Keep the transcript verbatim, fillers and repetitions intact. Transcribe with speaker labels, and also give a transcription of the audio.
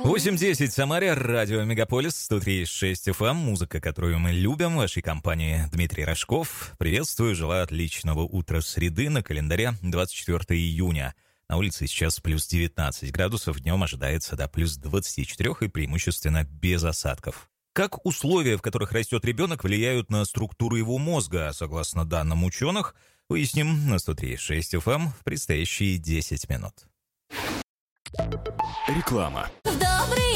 Speaker 1: восемь десять в Самаре, радио Мегаполис, сто три и шесть эф эм, музыка, которую мы любим, в вашей компании Дмитрий Рожков. Приветствую, желаю отличного утра среды, на календаре двадцать четвёртое июня. На улице сейчас плюс девятнадцать градусов, днем ожидается до плюс двадцать четыре и преимущественно без осадков. Как условия, в которых растет ребенок, влияют на структуру его мозга, согласно данным ученых, выясним на сто три и шесть эф эм в предстоящие десять минут.
Speaker 2: Реклама.
Speaker 3: Добрый